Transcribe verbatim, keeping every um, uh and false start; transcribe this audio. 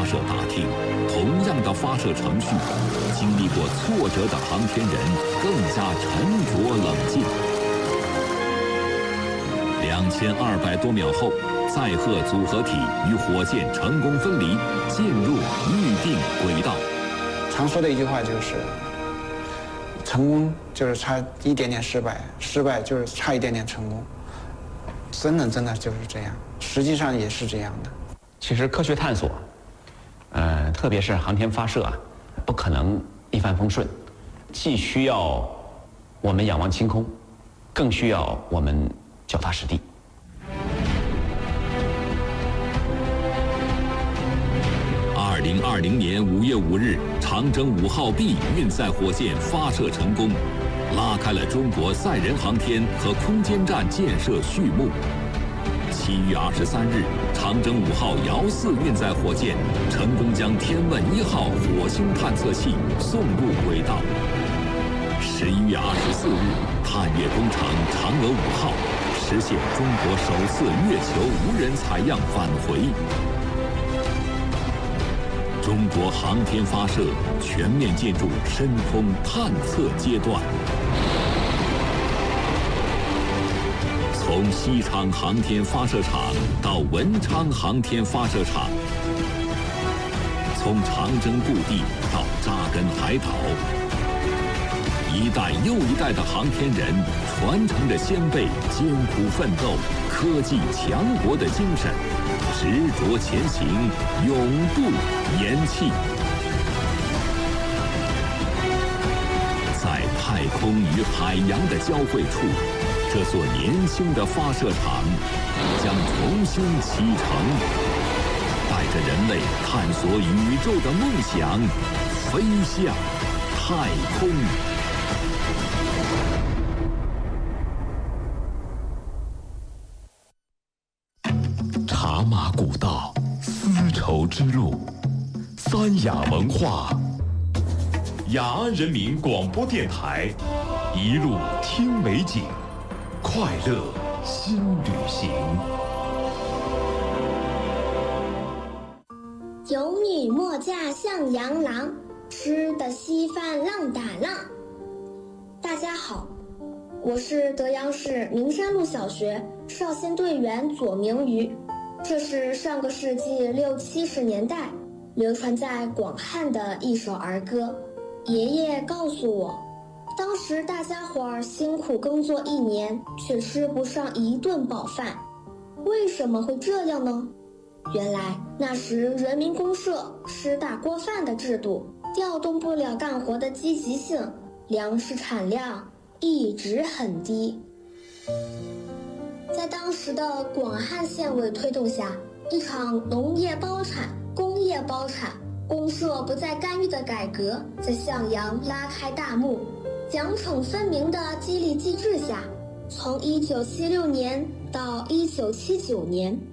射大厅，同样的发射程序，经历过挫折的航天人更加沉着冷静。两千二百多秒后，载荷组合体与火箭成功分离，进入预定轨道。 常说的一句话就是：成功就是差一点点失败，失败就是差一点点成功。真的，真的就是这样，实际上也是这样的。 其实科学探索，呃，特别是航天发射啊，不可能一帆风顺，既需要我们仰望星空，更需要我们脚踏实地。 二零二零年五月五日，长征五号 B 运载火箭发射成功，拉开了中国载人航天和空间站建设序幕。七月二十三日，长征五号遥四运载火箭成功将天问一号火星探测器送入轨道。十一月二十四日，探月工程嫦娥五号实现中国首次月球无人采样返回。中国航天发射全面进入深空探测阶段。从西昌航天发射场到文昌航天发射场，从长征故地到扎根海岛，一代又一代的航天人传承着先辈艰苦奋斗、科技强国的精神，执着前行，永不言弃。在太空与海洋的交汇处，这座年轻的发射场将重新启程，带着人类探索宇宙的梦想，飞向太空。茶马古道，丝绸之路，三雅文化，雅安人民广播电台，一路听美景，快乐新旅行。 有女莫嫁向阳郎，吃得稀饭浪打浪。大家好，我是德阳市明山路小学少先队员左明瑜。这是上个世纪六七十年代流传在广汉的一首儿歌。爷爷告诉我，当时大家伙儿辛苦耕作一年，却吃不上一顿饱饭，为什么会这样呢？原来那时人民公社吃大锅饭的制度调动不了干活的积极性，粮食产量一直很低。在当时的广汉县委推动下，一场农业包产、工业包产、公社不再干预的改革在向阳拉开大幕。奖惩分明的激励机制下，从一九七六年到一九七九年，